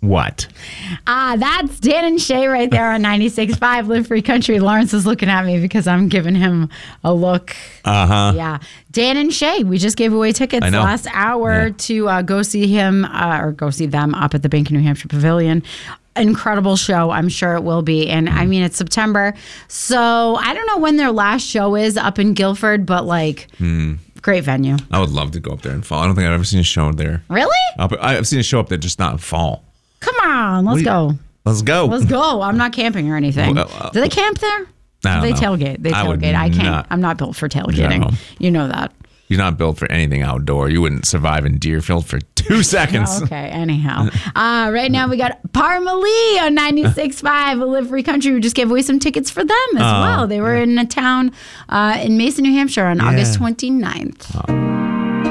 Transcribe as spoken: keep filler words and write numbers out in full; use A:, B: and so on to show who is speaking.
A: What?
B: Ah, that's Dan and Shay right there on ninety-six point five Live Free Country. Lawrence is looking at me because I'm giving him a look.
A: Uh-huh.
B: Yeah. Dan and Shay, we just gave away tickets last hour yeah. to uh, go see him uh, or go see them up at the Bank of New Hampshire Pavilion. Incredible show. I'm sure it will be. And I mean, it's September. So I don't know when their last show is up in Guilford, but like... Hmm. Great venue.
A: I would love to go up there in fall. I don't think I've ever seen a show there.
B: Really?
A: Up, I've seen a show up there, just not in fall.
B: Come on, let's you, go.
A: Let's go.
B: Let's go. I'm not camping or anything. Well, uh, Do they camp there?
A: I don't
B: they
A: know.
B: tailgate. They tailgate. I, I can't. Not, I'm not built for tailgating. No. You know that.
A: You're not built for anything outdoor. You wouldn't survive in Deerfield for two seconds.
B: Oh, okay, anyhow. Uh, right now we got Parmalee on ninety-six point five Live Free Country. We just gave away some tickets for them as oh, well. They were yeah. in a town uh, in Mason, New Hampshire on yeah. August twenty-ninth. Oh.